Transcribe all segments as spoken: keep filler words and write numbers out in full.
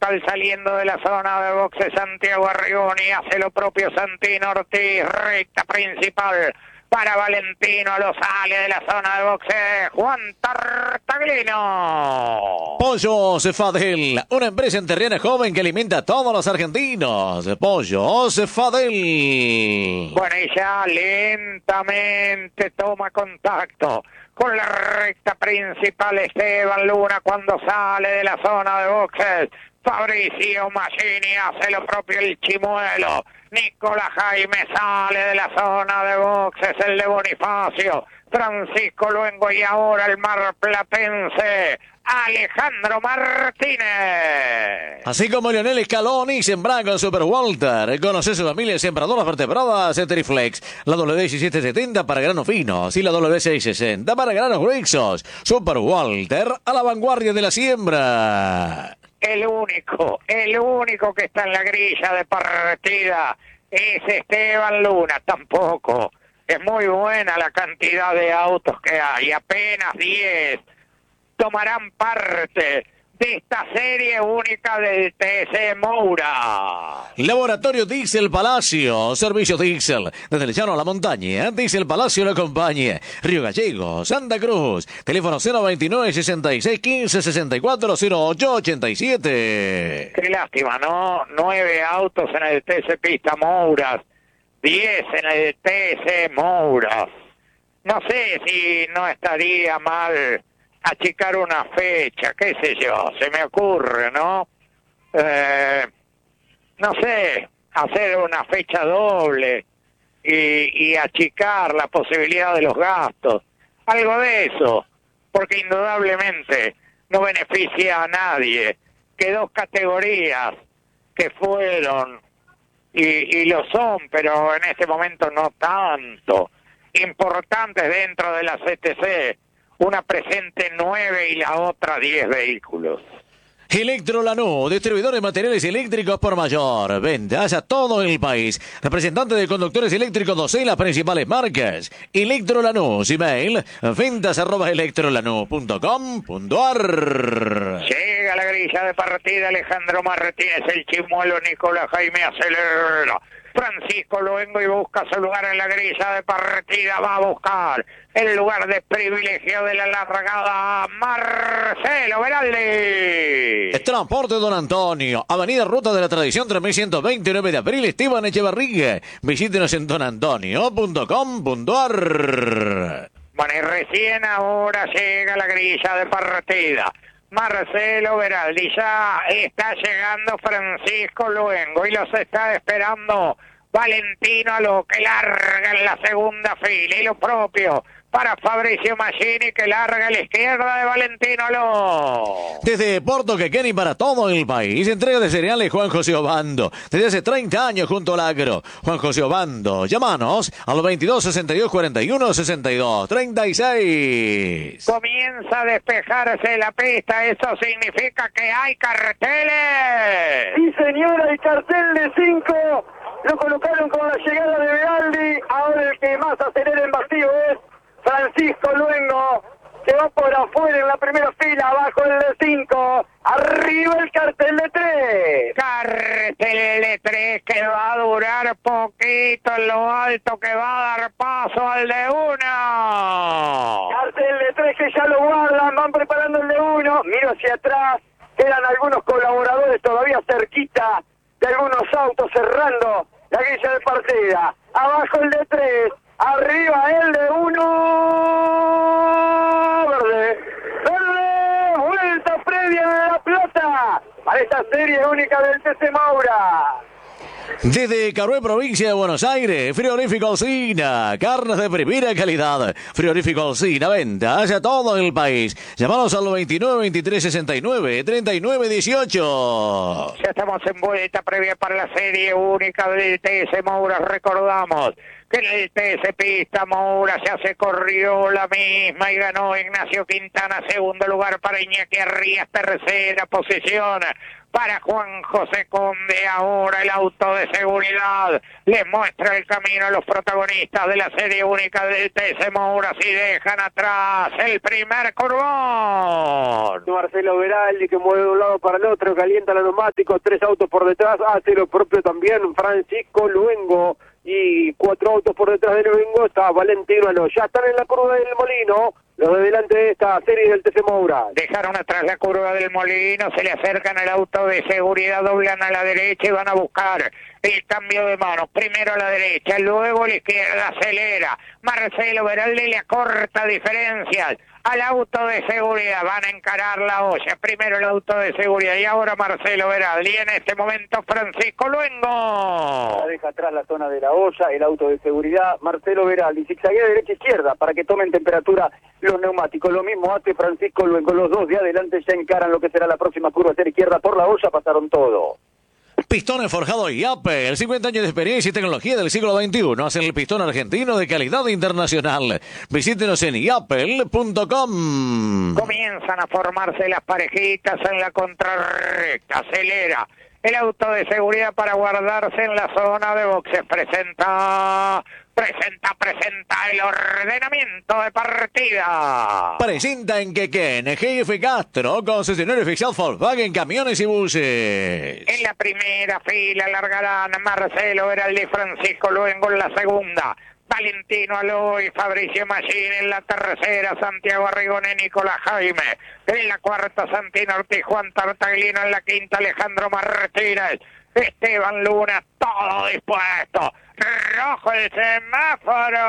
local saliendo de la zona de boxe Santiago Arrigoni, hace lo propio Santino Ortiz, recta principal para Valentino, lo sale de la zona de boxe Juan Tartaglino. Pollo Cefadel, una empresa enterriana joven que alimenta a todos los argentinos. Pollo Cefadel. Bueno, y ya lentamente toma contacto con la recta principal Esteban Luna cuando sale de la zona de boxes. Fabricio Maggini hace lo propio el Chimuelo. Nicolás Jaime sale de la zona de boxes, el de Bonifacio. Francisco Luengo y ahora el marplatense Alejandro Martínez. Así como Lionel Scaloni sembra con Super Walter. Conoce su familia sembradoras vertebradas Triflex. La W diecisiete setenta para granos finos y la W seiscientos sesenta para granos gruesos. Super Walter a la vanguardia de la siembra. El único, el único que está en la grilla de partida es Esteban Luna, tampoco. Es muy buena la cantidad de autos que hay, apenas diez tomarán parte de esta serie única del T C Moura. Laboratorio Diesel Palacio, servicio Diesel, desde el llano a la montaña, Diesel Palacio lo acompaña. Río Gallegos, Santa Cruz, teléfono cero veintinueve, sesenta y seis, quince, sesenta y cuatro, cero ocho, ochenta y siete. Qué lástima, ¿no? Nueve autos en el T C Pista Mouras, diez en el T C Mouras. No sé si no estaría mal achicar una fecha, qué sé yo, se me ocurre, ¿no? Eh, no sé, hacer una fecha doble y, y achicar la posibilidad de los gastos, algo de eso, porque indudablemente no beneficia a nadie que dos categorías que fueron y, y lo son, pero en este momento no tanto, importantes dentro de la C T C, una presente nueve y la otra diez vehículos. Electro Lanús, distribuidor de materiales eléctricos por mayor. Ventas a todo el país. Representante de conductores eléctricos doce en las principales marcas. Electro Lanús, email ventas arroba electrolanús punto com punto ar. Llega la grilla de partida Alejandro Martínez, el Chimuelo Nicolás Jaime acelera. Francisco Luengo y busca su lugar en la grilla de partida, va a buscar el lugar de privilegio de la largada Marcelo Veraldi. Transporte Don Antonio, Avenida Ruta de la Tradición tres mil ciento veinte, nueve de abril, Esteban Echevarría. Visítenos en don antonio punto com punto ar. Bueno, y recién ahora llega la grilla de partida. Marcelo Veraldi, ya está llegando Francisco Luengo y los está esperando Valentino Aló, que larga en la segunda fila, y lo propio para Fabricio Maggini, que larga a la izquierda de Valentino Aló. Desde Porto Quequén para todo el país, entrega de cereales Juan José Obando. Desde hace treinta años junto al agro. Juan José Obando, llámanos al veintidós, sesenta y dos, cuarenta y uno, sesenta y dos, treinta y seis. Comienza a despejarse la pista, eso significa que hay carteles. Sí, señora, el cartel de cinco lo colocaron con la llegada de Veraldi. Ahora el que más acelera en vacío es Francisco Luengo, que va por afuera en la primera fila, abajo el de cinco, arriba el cartel de tres. Cartel de tres que va a durar poquito en lo alto, que va a dar paso al de uno. Cartel de tres que ya lo guardan, van preparando el de uno. Miro hacia atrás, quedan algunos colaboradores todavía cerquita de algunos autos cerrando la grilla de partida. Abajo el de tres. Arriba el de uno, verde, verde, vuelta previa de La Plata para esta serie única del T C Moura. Desde Carué, provincia de Buenos Aires, Frigorífico Alsina, carnes de primera calidad. Frigorífico Alsina, venta hacia todo el país. Llamanos al veintinueve, veintitrés, sesenta y nueve, treinta y nueve, dieciocho. Ya estamos en vuelta previa para la serie única del T C Moura, recordamos que en el T S Pista Moura ya se corrió la misma y ganó Ignacio Quintana, segundo lugar para Iñaki Arrías, tercera posición para Juan José Conde. Ahora el auto de seguridad les muestra el camino a los protagonistas de la serie única del T S Moura, si dejan atrás el primer curvón. Marcelo Veraldi, que mueve de un lado para el otro, calienta los neumáticos, tres autos por detrás, hace lo propio también Francisco Luengo, y cuatro autos por detrás de Luengo está Valentino Aló. Ya están en la curva del Molino los de delante de esta serie del T C Moura. Dejaron atrás la curva del Molino, se le acercan al auto de seguridad, doblan a la derecha y van a buscar el cambio de manos. Primero a la derecha, luego a la izquierda, acelera. Marcelo Veraldi le acorta diferencias al auto de seguridad, van a encarar la olla. Primero el auto de seguridad y ahora Marcelo Veraldi. Y en este momento Francisco Luengo. La deja atrás la zona de la olla, el auto de seguridad, Marcelo Veraldi. Zigzaguea derecha-izquierda para que tomen temperatura los neumáticos. Lo mismo hace Francisco Luengo. Los dos de adelante ya encaran lo que será la próxima curva hacia la izquierda. Por la olla pasaron todo. Pistones forjado Yapel, cincuenta años de experiencia y tecnología del siglo veintiuno. Hacen el pistón argentino de calidad internacional. Visítenos en yapel punto com. Comienzan a formarse las parejitas en la contrarrecta. Acelera el auto de seguridad para guardarse en la zona de boxes. Presenta... Presenta, presenta el ordenamiento de partida. Presenta en Quequén, G F Castro, concesionario oficial Volkswagen, camiones y buses. En la primera fila largarán Marcelo Veraldi, Francisco Luengo en la segunda. Valentino Aló y Fabricio Machín en la tercera, Santiago Arrigone, Nicolás Jaime. En la cuarta, Santino Ortiz, Juan Tartaglino. En la quinta, Alejandro Martínez. Esteban Luna, todo dispuesto. Rojo el semáforo.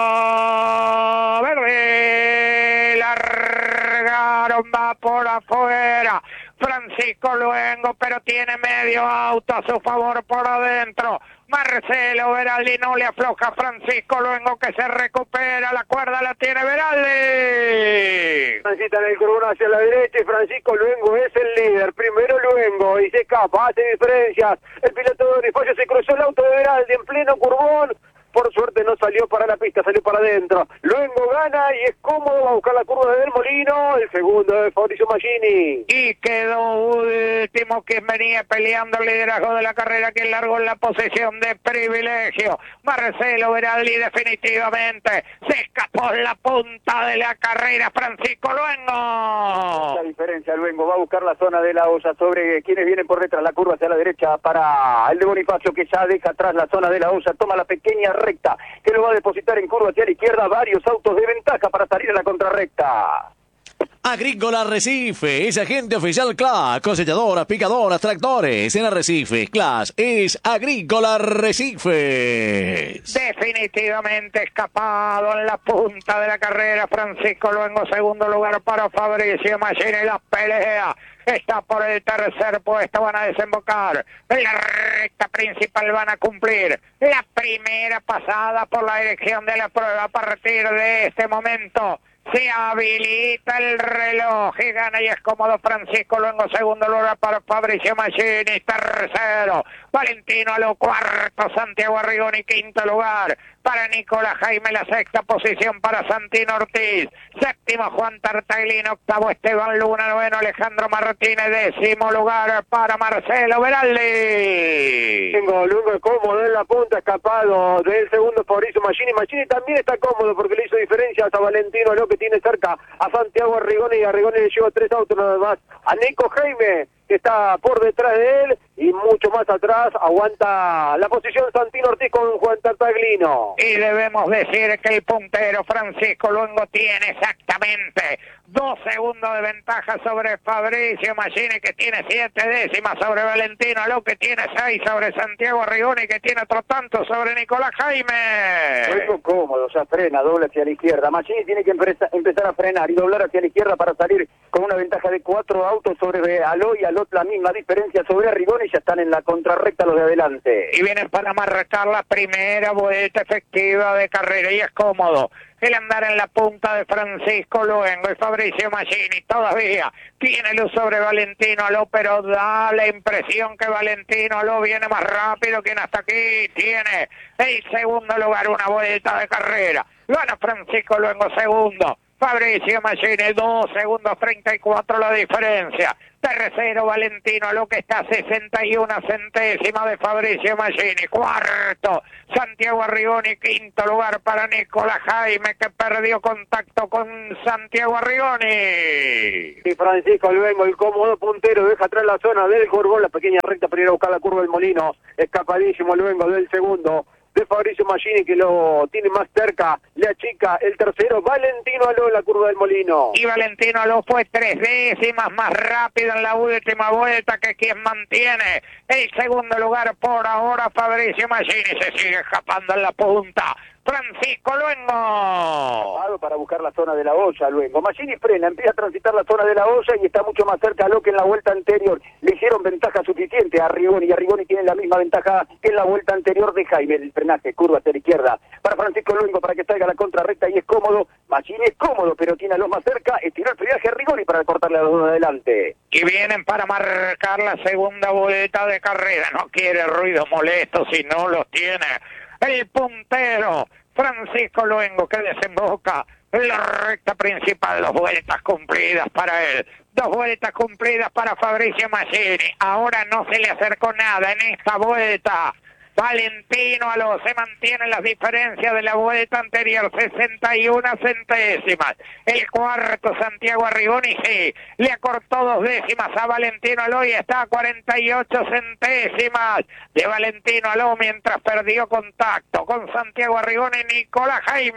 Verde. Largaron, va por afuera. Francisco Luengo, pero tiene medio auto a su favor por adentro. Marcelo Veraldi no le afloja. Francisco Luengo que se recupera. La cuerda la tiene Veraldi. Transitan el curvón hacia la derecha y Francisco Luengo es el líder. Primero Luengo y se escapa, hace diferencias. El piloto de Bonifacio se cruzó el auto de Veraldi en pleno curvón. Por suerte no salió para la pista, salió para adentro. Luengo gana y es cómodo, va a buscar la curva del Molino. El segundo de Fabricio Machini. Y quedó último quien venía peleando el liderazgo de la carrera, que largó en la posición de privilegio. Marcelo Veraldi definitivamente se escapó en la punta de la carrera. Francisco Luengo. La diferencia, Luengo va a buscar la zona de la olla sobre quienes vienen por detrás. La curva hacia la derecha para el de Bonifacio, que ya deja atrás la zona de la olla. Toma la pequeña recta que lo va a depositar en curva hacia la izquierda. Varios autos de ventaja para salir a la contrarrecta. Agrícola Arrecife, es agente oficial C L A S, cosechadoras, picadoras, tractores en Arrecife. C L A S es Agrícola Arrecife. Definitivamente escapado en la punta de la carrera Francisco Luengo, segundo lugar para Fabricio Machini. La pelea está por el tercer puesto, van a desembocar en la recta principal, van a cumplir la primera pasada por la dirección de la prueba. A partir de este momento se habilita el reloj y gana y es cómodo Francisco Luengo, segundo lugar para Fabricio Machini, tercero Valentino Aló, cuarto Santiago Arrigoni, quinto lugar para Nicolás Jaime, la sexta posición para Santino Ortiz, séptimo Juan Tartaglino, octavo Esteban Luna, noveno Alejandro Martínez, décimo lugar para Marcelo Veraldi. Tengo Luengo cómodo en la punta, escapado del segundo Fabricio Machini. Machini también está cómodo porque le hizo diferencias a Valentino Aló, que tiene cerca a Santiago Arrigoni, y Arrigoni le lleva tres autos nada más a Nico Jaime, que está por detrás de él, y mucho más atrás aguanta la posición Santino Ortiz con Juan Tartaglino. Y debemos decir que el puntero Francisco Luengo tiene exactamente dos segundos de ventaja sobre Fabricio Machini, que tiene siete décimas sobre Valentino Aló, que tiene seis sobre Santiago Arrigoni, que tiene otro tanto sobre Nicolás Jaime. Luengo cómodo, ya frena, dobla hacia la izquierda. Machini tiene que empezar a frenar y doblar hacia la izquierda para salir con una ventaja de cuatro autos sobre Aló, y Aló la misma diferencia sobre Arrigoni. Ya están en la contrarrecta los de adelante. Y vienen para marcar la primera vuelta efectiva de carrera y es cómodo el andar en la punta de Francisco Luengo y Fabricio Machini todavía tiene luz sobre Valentino Aló, pero da la impresión que Valentino Aló viene más rápido. Quien hasta aquí tiene el segundo lugar, una vuelta de carrera. Gana Francisco Luengo segundo. Fabricio Machini, dos segundos treinta y cuatro la diferencia. Tercero Valentino Aló, que está a sesenta y una centésimas de Fabricio Machini. Cuarto Santiago Arrigoni. Quinto lugar para Nicolás Jaime, que perdió contacto con Santiago Arrigoni. Y Francisco Luengo, el cómodo puntero, deja atrás la zona del Curbón, la pequeña recta para ir a buscar la curva del Molino. Escapadísimo Luengo del segundo. De Fabricio Machini, que lo tiene más cerca, le achica el tercero, Valentino Aló en la curva del Molino. Y Valentino Aló fue tres décimas más rápido en la última vuelta que quien mantiene el segundo lugar por ahora. Fabricio Machini se sigue escapando en la punta. Francisco Luengo. Para buscar la zona de la olla, Luengo. Machini frena, empieza a transitar la zona de la olla y está mucho más cerca a lo que en la vuelta anterior. Le hicieron ventaja suficiente a Arrigoni, y Arrigoni tiene la misma ventaja que en la vuelta anterior de Jaime. El frenaje, curva hacia la izquierda para Francisco Luengo para que salga la contrarrecta y es cómodo. Machini es cómodo, pero tiene a los más cerca. Estiró el frenaje a Arrigoni para cortarle a los dos de adelante. Y vienen para marcar la segunda vuelta de carrera. No quiere ruido molesto si no los tiene el puntero Francisco Luengo, que desemboca en la recta principal. Dos vueltas cumplidas para él, dos vueltas cumplidas para Fabricio Machini. Ahora no se le acercó nada en esta vuelta. Valentino Aló se mantiene las diferencias de la vuelta anterior, sesenta y una centésimas. El cuarto Santiago Arrigoni, sí, le acortó dos décimas a Valentino Aló y está a cuarenta y ocho centésimas de Valentino Aló, mientras perdió contacto con Santiago Arrigoni Nicolás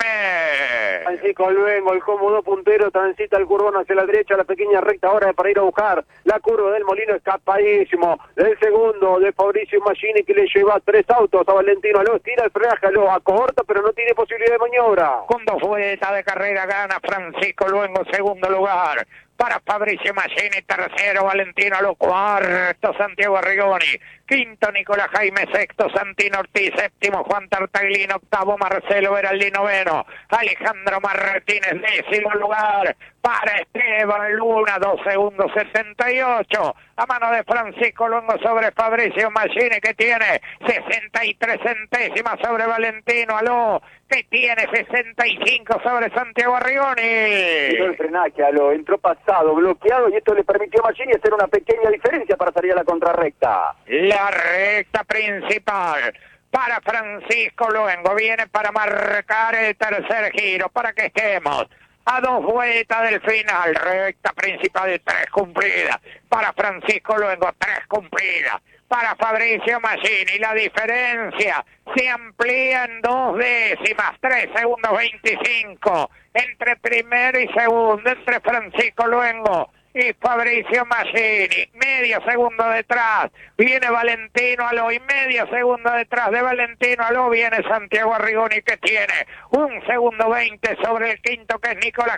Jaime. Francisco Luengo, el cómodo puntero, transita el curvón hacia la derecha, la pequeña recta ahora para ir a buscar la curva del Molino, escapadísimo del segundo de Fabricio Machini, que le lleva tres autos a Valentino Aló, tira el frenaje, lo acorta, pero no tiene posibilidad de maniobra. Con dos vueltas de carrera gana Francisco Luengo, segundo lugar para Fabricio Machini, tercero Valentino Aló, cuarto Santiago Arrigoni, quinto Nicolás Jaime, sexto Santino Ortiz, séptimo Juan Tartaglino, octavo Marcelo Veraldi, noveno Alejandro Martínez, décimo lugar para Esteban Luna, dos segundos setenta y ocho a mano de Francisco Luengo sobre Fabricio Machini, que tiene sesenta y tres centésimas sobre Valentino Aló, que tiene sesenta y cinco sobre Santiago Arrigoni. Tiró el frenaje, Aló, entró pasado, bloqueado, y esto le permitió a Machini hacer una pequeña diferencia para salir a la contrarrecta. La recta principal para Francisco Luengo, viene para marcar el tercer giro, para que estemos a dos vueltas del final. Recta principal, tres cumplidas para Francisco Luengo, tres cumplidas para Fabricio Machini. La diferencia se amplía en dos décimas, tres segundos veinticinco entre primero y segundo, entre Francisco Luengo y Fabricio Machini. Medio segundo detrás viene Valentino Aló, y medio segundo detrás de Valentino Aló viene Santiago Arrigoni, que tiene un segundo veinte sobre el quinto, que es Nicolás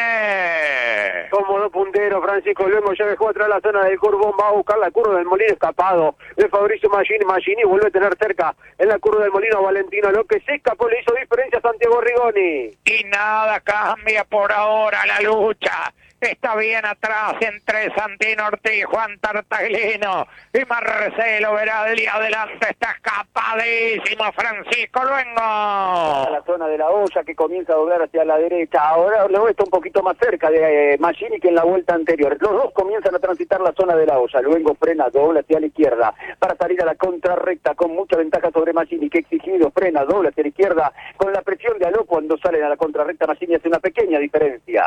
Jaime. Cómodo puntero, Francisco Luengo ya dejó atrás la zona del curvón, va a buscar la curva del Molino, escapado de Fabricio Machini. Machini vuelve a tener cerca en la curva del Molino a Valentino Aló, que se escapó, le hizo diferencia a Santiago Arrigoni. Y nada cambia por ahora la lucha. Está bien atrás entre Santino Ortiz, Juan Tartaglino y Marcelo Veraldi. Adelante está escapadísimo Francisco Luengo. A la zona de la olla, que comienza a doblar hacia la derecha. Ahora luego está un poquito más cerca de eh, Machini que en la vuelta anterior. Los dos comienzan a transitar la zona de la olla. Luengo frena, dobla hacia la izquierda para salir a la contrarrecta con mucha ventaja sobre Machini, que exigido, frena, dobla hacia la izquierda. Con la presión de Aló, cuando salen a la contrarrecta, Machini hace una pequeña diferencia.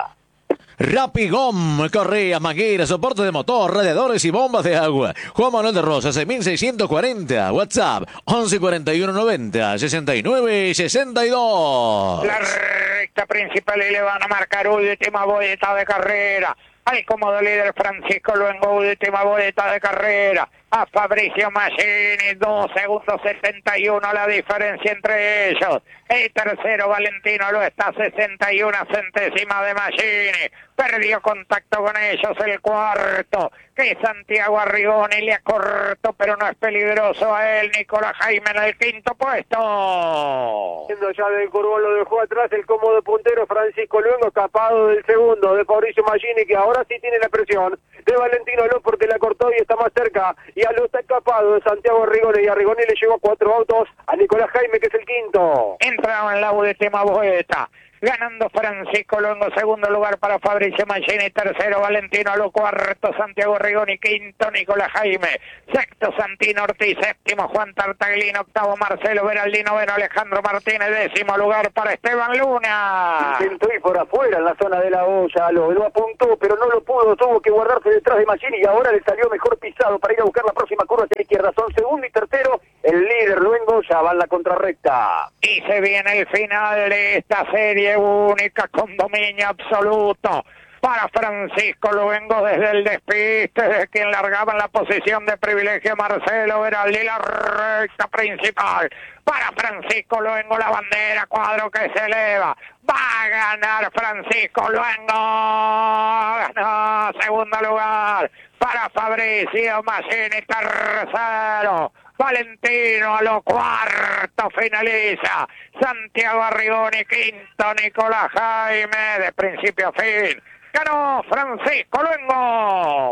Rapigom, correas, mangueras, soporte de motor, radiadores y bombas de agua. Juan Manuel de Rosas, seis mil seiscientos cuarenta. WhatsApp, once cuarenta y uno noventa, sesenta y nueve sesenta y dos. La recta principal, y le van a marcar última vuelta de carrera al cómodo líder Francisco Luengo. Última vuelta de carrera a Fabricio Machini, dos segundos setenta y uno la diferencia entre ellos. El tercero Valentino lo está sesenta y una centésimas de Machini. Perdió contacto con ellos el cuarto, que es Santiago Arrigoni, le acortó, pero no es peligroso a él. Nicolás Jaime en el quinto puesto. Siendo ya del Curbón lo dejó atrás el cómodo puntero Francisco Luengo, escapado del segundo de Fabricio Machini, que ahora sí tiene la presión de Valentino López porque la cortó y está más cerca. Y a lo está escapado de Santiago Arrigoni, y Arrigoni le llevó cuatro autos a Nicolás Jaime, que es el quinto. Entraba en la última vuelta, ganando Francisco Luengo, segundo lugar para Fabricio Machini, tercero Valentino Lo, cuarto Santiago Rigoni, quinto Nicolás Jaime, sexto Santino Ortiz, séptimo Juan Tartaglino, octavo Marcelo Veraldino, noveno Alejandro Martínez, décimo lugar para Esteban Luna. Intentó ir por afuera en la zona de la olla, lo, lo apuntó, pero no lo pudo, tuvo que guardarse detrás de Machini y ahora le salió mejor pisado para ir a buscar la próxima curva hacia la izquierda. Son segundo y tercero, el líder Luengo ya va en la contrarrecta. Y se viene el final de esta serie única con dominio absoluto para Francisco Luengo desde el despiste, de quien largaba en la posición de privilegio Marcelo Veraldi, la recta principal para Francisco Luengo, la bandera cuadro que se eleva, va a ganar Francisco Luengo, ganó segundo lugar para Fabricio Machini, tercero Valentino a lo cuarto, finaliza Santiago Arrigoni, quinto Nicolás Jaime, de principio a fin ganó Francisco Luengo.